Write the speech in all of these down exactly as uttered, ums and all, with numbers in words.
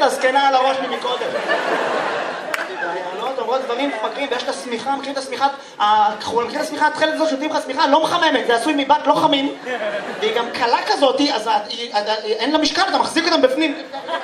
הזקנה על הראש ממקודם. דיילות אומרות דברים מפגרים, ויש את השמיכה, מכירים את השמיכה, מכירים את השמיכה התחלת הזאת, שותים לך שמיכה לא מחממת, זה עשוי מבט לא חמים, והיא גם קלה כזאת, אז אין לה משקל, אתה מחזיק אותם בפנים.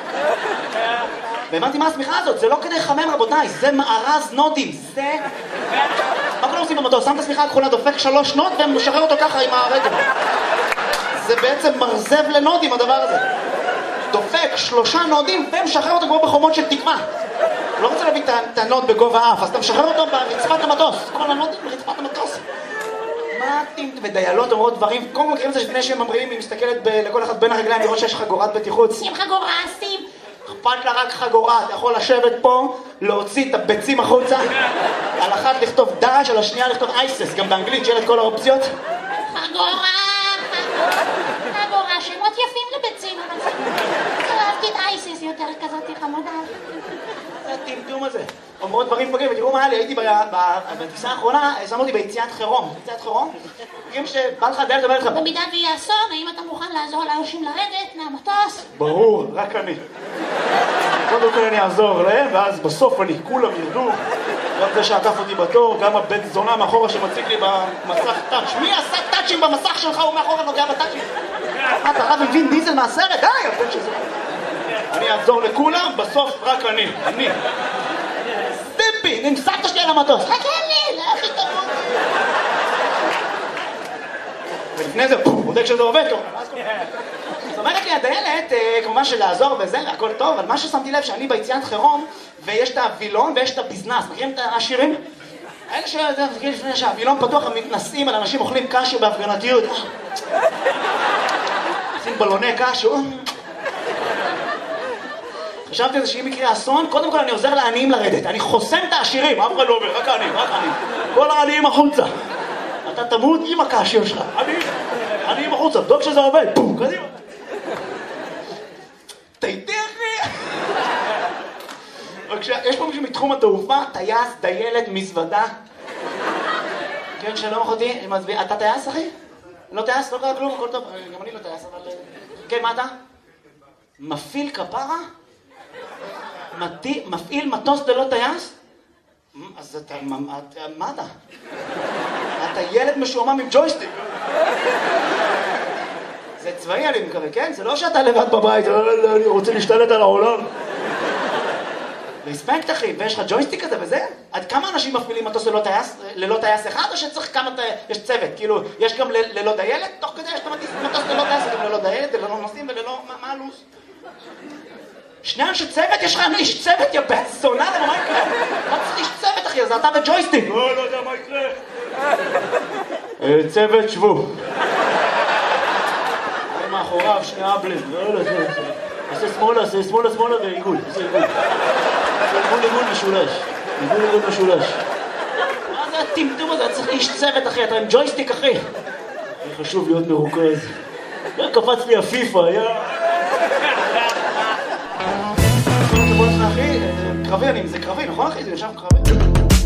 והבנתי מה השמיכה הזאת, זה לא כדי לחמם רבותיי, זה מארז נודים, זה... מה כולם עושים במטוס? שם את השמיכה הכחולה, דופק שלוש שנות ומשחרר אותו ככה עם הרגל. זה בעצם מרזב לנודים הדבר הזה. דופק שלושה נודים ומשחרר אותו כמו בחומות של תקווה. לא רוצה להביא את הנוד בגובה האף, אז אתה משחרר אותו ברצפת המטוס. כל הנודים ברצפת המטוס. מה אתם ודיילות אומרות דברים? קודם כל מכירים את זה לפני שהם ממריאים, היא מסתכלת לכל אחד בין הרגליים לראות שיש חגורת בטיחות. שים חגורה, שים! אכפת לה רק חגורה, אתה יכול לשבת פה, להוציא את הביצים החוצה, על אחת לכתוב דאעש, על השנייה לכתוב אייסס, גם באנגלית שיהיה את כל האופציות. חגורה, חגורה, שמות יפים לביצים, אבל אהבתי את אייסס יותר כזאת חמודה. זה הטמטום הזה. אומרות דברים פגרים, ותראו מה היה לי, הייתי בטיסה האחרונה, שמו אותי ביציאת חירום. ביציאת חירום? תגידים שבא לך דלת ובא לך... במידה ויהיה אסון, האם אתה מוכן לעזור לאנשים לרדת מהמטוס? ברור, רק אני. קודם כל אני אעזור להם, ואז בסוף אני, כולם ירדו. גם זה שעקף אותי בתור, גם הבן זונה מאחורה שמציג לי במסך טאץ'. מי עשה טאצ'ים במסך שלך? הוא מאחורה נוגע בטאצ'ים. מה, אתה רב עם וין דיזל מהסרט? די, הבן שזה. אני אעזור לכולם, בסוף רק אני. אני. סטיפי, נמסעת שלי על המטוס. חכה לי, לאחי תמות. ולפני זה, בודק שזה עובד, זאת אומרת לי, הדיילת, כמובן שלעזור וזה, הכל טוב, אבל מה ששמתי לב שאני ביציאת חירום, ויש את הווילון ויש את הביזנס, מכירים את השירים? האלה שהווילון פתוח, הם מתנסים על אנשים אוכלים קשו בהפגנתיות. עושים בלוני קשו. חשבתי על זה שאם יקרה אסון, קודם כל אני עוזר לעניים לרדת. אני חוסם את העשירים, אף אחד לא אומר, רק העניים, רק העניים. כל העניים החוצה. אתה תמות עם הקשו שלך. עניים, עניים החוצה, דוק שזה עובד. פום, קדימה. תייתי אחי. יש פה מישהו מתחום התעופה, טייס, דיילת, מזוודה. כן, שלום אחותי, אתה טייס אחי? לא טייס, לא קרה כלום, הכל טוב. גם אני לא טייס, אבל... כן, מה אתה? מפעיל כפרה? מפעיל מטוס ללא טייס? אז אתה... מה אתה? אתה ילד משועמם עם ג'ויסטיק. זה צבאי אני מקווה, כן? זה לא שאתה לבד בבית, אני רוצה להשתלט על העולם. רספקט אחי, ויש לך ג'ויסטיק כזה וזה? עד כמה אנשים מפעילים מטוס ללא טייס? ללא טייס אחד או שצריך כמה... יש צוות? כאילו, יש גם ללא דיילת? תוך כדי יש מטוס ללא טייס, גם ללא דיילת, ללא נוסעים וללא... מה הלו"ז? שני אנשי צוות? יש לך איש צוות, יא בן זונה, למה מה יקרה? מה צריך איש צוות אחי? אז אתה וג'ויסטיק. לא, לא יודע מה יקרה. צוות, שבו. אני מאחוריו, שני אבלים. עושה שמאלה, עושה שמאלה, שמאלה ועיגול. עושה עיגול. עיגול, עיגול משולש. עיגול, עיגול משולש. מה זה הטמטום הזה? אתה צריך איש צוות אחי, אתה עם ג'ויסטיק אחי. חשוב להיות מרוכז. קפץ לי הפיפה, יא... אחי, קרבי אני, זה קרבי, נכון אחי? זה יושב קרבי?